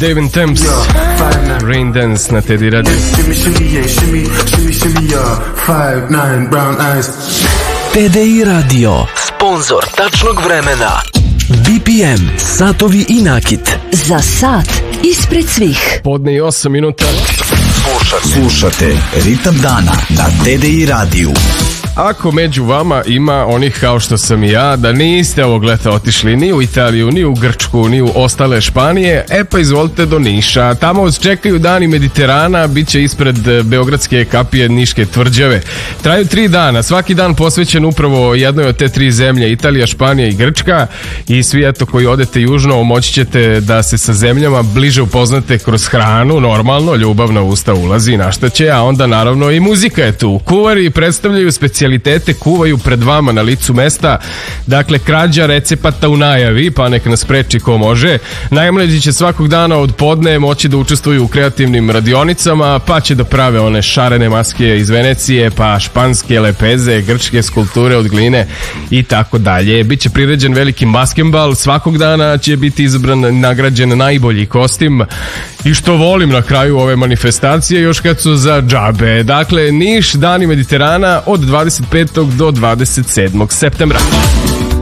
David Thames, Rain Dance na Teddy Radio. TDI Radio, sponzor tačnog vremena. BPM, satovi i nakit. Za sat ispred svih. Podne i 8 minuta. Slušate Ritam dana na TDI radiju. Ako među vama ima onih kao što sam i ja, da niste ovog leta otišli ni u Italiju, ni u Grčku, ni u ostale Španije, pa izvolite do Niša. Tamo vas čekaju dani Mediterana, bit će ispred beogradske kapije Niške tvrđave. Traju 3 dana, svaki dan posvećen upravo jednoj od te 3 zemlje, Italija, Španija i Grčka. I svi eto koji odete južno, moći ćete da se sa zemljama bliže upoznate kroz hranu, normalno, ljubav na usta ulazi na šta će, a onda naravno i muzika je tu. Kuvari predstavljaju specijalitete, kuvaju pred vama na licu mesta. Dakle, krađa recepata u najavi, pa nek nas preči ko može. Najmlađi će svakog dana od podne moći da učestvuju u kreativnim radionicama, pa će da prave one šarene maske iz Venecije, pa španske lepeze, grčke skulpture od gline i tako dalje. Biće priređen veliki maskembal, svakog dana će biti izabran i nagrađen najbolji kostim. I što volim na kraju ove manifestacije, još kad su za džabe. Dakle, Niš, dani Mediterana od 25. do 27. septembra.